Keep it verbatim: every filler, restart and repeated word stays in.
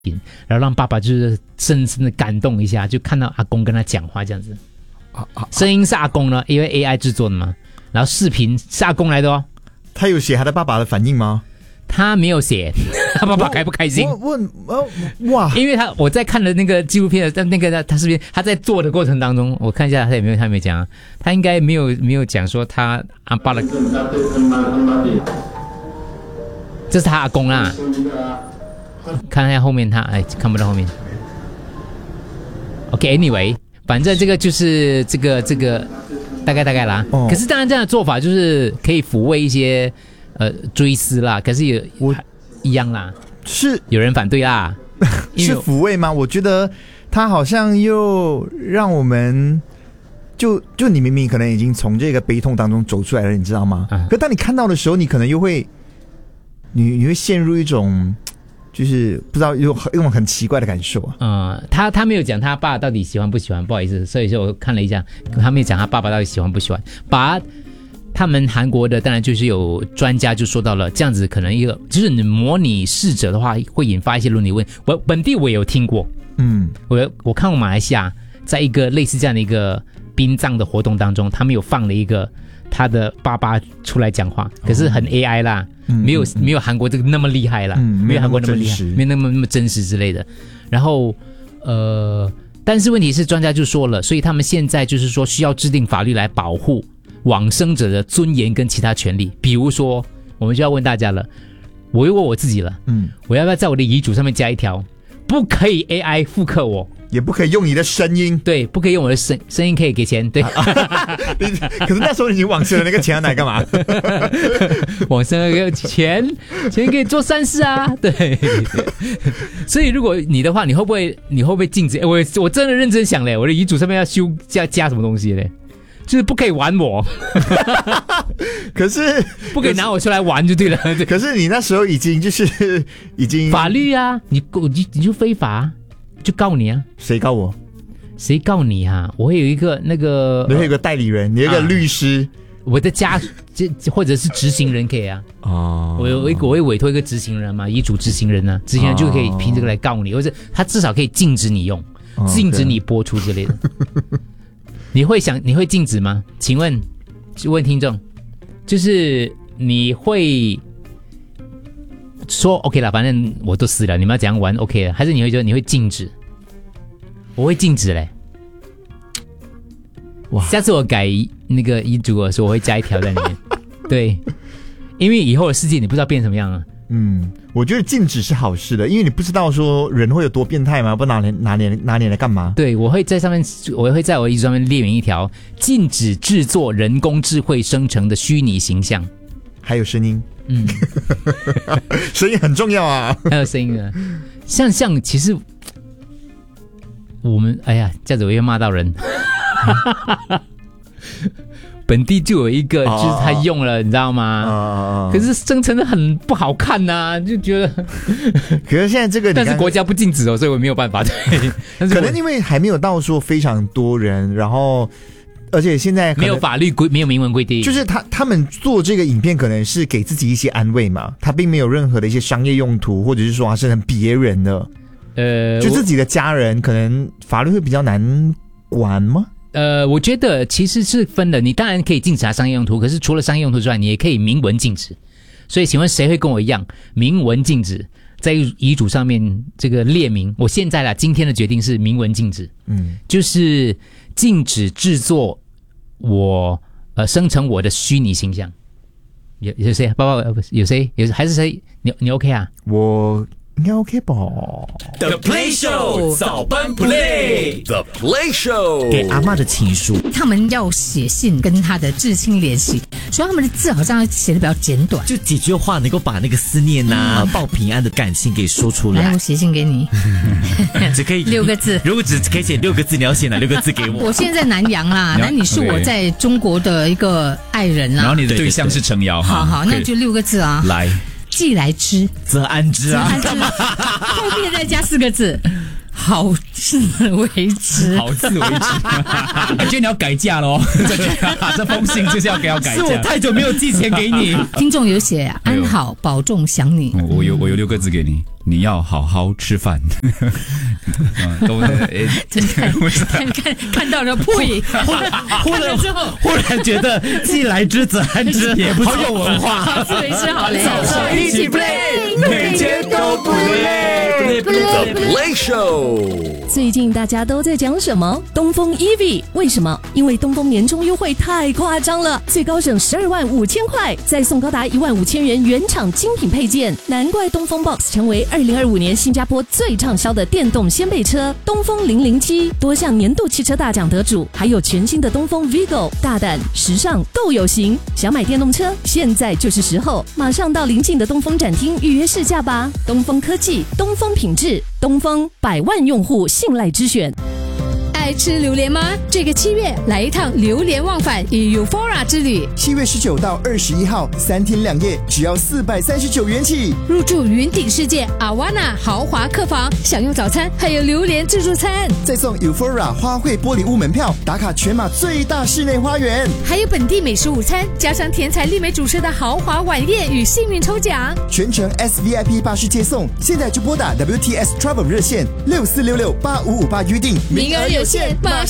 然后让爸爸就是深深的感动一下，就看到阿公跟他讲话这样子。啊啊、声音是阿公呢，因为 A I 制作的嘛。然后视频是阿公来的哦。 他有写他的爸爸的反应吗？ 他没有写，他爸爸开不开心？ 我我我哇！ 因为他我在看的那个纪录片的那个他视频，他在做的过程当中，我看一下他有没有他没有讲，他应该没有没有讲说他阿爸的，这是他阿公啦。看一下后面他哎看不到后面。OK，Anyway，、okay, 反正这个就是这个这个大概大概啦。哦、可是当然这样的做法就是可以抚慰一些。呃，追思啦，可是也我一样啦， 是有人反对啦， 是抚慰吗？我觉得他好像又让我们就就你明明可能已经从这个悲痛当中走出来了，你知道吗？嗯、可当你看到的时候，你可能又会你你会陷入一种就是不知道有一种很奇怪的感受啊。 嗯，他他没有讲他爸到底喜欢不喜欢，不好意思，所以说我看了一下，他没有讲他爸爸到底喜欢不喜欢，把。他们韩国的当然就是有专家就说到了，这样子可能一个就是你模拟逝者的话，会引发一些伦理问题。我本地我也有听过，嗯，我我看过马来西亚在一个类似这样的一个殡葬的活动当中，他们有放了一个他的爸爸出来讲话，可是很 A I 啦，嗯、没有没有韩国这个那么厉害啦，嗯、没有韩国那么厉害，没有那么那么真实之类的。然后呃，但是问题是专家就说了，所以他们现在就是说需要制定法律来保护。往生者的尊严跟其他权利，比如说，我们就要问大家了，我又问我自己了，嗯，我要不要在我的遗嘱上面加一条，不可以 A I 复刻我， 也不可以用你的声音， 对，不可以用我的声声音，可以给钱，对。 可是那时候你已经往生了，那个钱要拿干嘛？ 往生了个钱，钱可以做善事啊，对。所以如果你的话，你会不会你会不会禁止？我我真的认真想嘞，我的遗嘱上面要修加加什么东西嘞？就是不可以玩我， 可是不可以拿我出来玩就对了。 可是你那时候已经就是已经法律啊，你你你就非法，就告你啊。 谁告我？ 谁告你啊？我会有一个那个， 你会有一个代理人，你有一个律师， 啊、我的家或者是执行人可以啊。哦，我有一个我会委托一个执行人嘛，遗嘱执行人啊，执行人就可以凭这个来告你，或者他至少可以禁止你用，哦、禁止你播出之类的。你会想你会禁止吗？请问，问听众，就是你会说 OK 了，反正我都死了，你们要怎样玩 OK 了，还是你会觉得你会禁止？我会禁止嘞。哇！下次我改那个遗嘱的时候，我会加一条在里面。对，因为以后的世界你不知道变什么样啊。 嗯，我觉得禁止是好事的，因为你不知道说人会有多变态嘛，不拿年拿年拿年来干嘛？ 对，我会在上面，我会在我遗嘱上面列明一条：禁止制作人工智慧生成的虚拟形象， 还有声音。 嗯， 声音很重要啊， 还有声音的，像像其实我们哎呀，这样子我又骂到人。本地就有一个，就是他用了， oh, 你知道吗？ Oh, 可是生成的很不好看呐、啊，就觉得。 可是现在这个， 但是国家不禁止哦，所以我没有办法。对， 可能因为还没有到说非常多人，然后而且现在没有法律规，没有明文规定， 就是他他们做这个影片可能是给自己一些安慰嘛，他并没有任何的一些商业用途，或者是说他是很别人的，呃，就自己的家人，可能法律会比较难管吗？ 呃，我觉得其实是分的，你当然可以禁止它商业用途，可是除了商业用途之外，你也可以明文禁止。所以请问谁会跟我一样明文禁止，在遗嘱上面这个列明？我现在啦，今天的决定是明文禁止，嗯，就是禁止制作我呃生成我的虚拟形象。有有谁？包包有谁？有还是谁？你你 OK 啊？ 我。应该 OK 吧 ？The Play Show 早班 Play，The Play Show 给阿嬷的情书， 他们要写信跟他的至亲联系，所以他们的字好像写的比较简短， 就几句话能够把那个思念呐、啊、报平安的感情给说出来。 来，我写信给你， 只可以六个字。 如果只可以写六个字，你要写哪六个字给我？ 我现在在南洋啦，那你是我在中国的一个爱人啦， 然后你的对象是程瑶， 好好，那就六个字啊， 来。 既来之， 则安之啊！ 后面再加四个字，好是为之。 好自为之。我觉得你要改价咯，这句这封信就是要给要改价。 是我太久没有寄钱给你。 听众有写啊，安好保重，想你。 嗯、我有我有六个字给你，你要好好吃饭。嗯，都诶， 看看看到了呸， 忽然忽然忽然觉得既来之则安之，也不好有文化。 好自为之，好嘞。 早上一起 play， 每天都不累。The Play Show。 最近大家都在讲什么？东风 E V 为什么？因为东风年终优惠太夸张了，最高省十二万五千块，再送高达一万五千元原厂精品配件，难怪东风 Box 成为二零二五年新加坡最畅销的电动掀背车。东风零零七多项年度汽车大奖得主，还有全新的东风 Vigo， 大胆、时尚、够有型。想买电动车，现在就是时候，马上到邻近的东风展厅预约试驾吧。东风科技，东风品质，东风百万用户信赖之选。 爱吃榴莲吗？这个七月来一趟榴莲忘返与 Euphora 之旅。 七月十九到二十一号，三天两夜，只要四百三十九元起。 入住云顶世界阿瓦纳豪华客房，享用早餐，还有榴莲自助餐， 再送 Euphora 花卉玻璃屋门票，打卡全马最大室内花园， 还有本地美食午餐，加上甜彩丽美主持的豪华晚宴与幸运抽奖， 全程 S V I P 巴士接送。现在就拨打 W T S Travel 热线六四六六八五五八预定， 名额有限，马上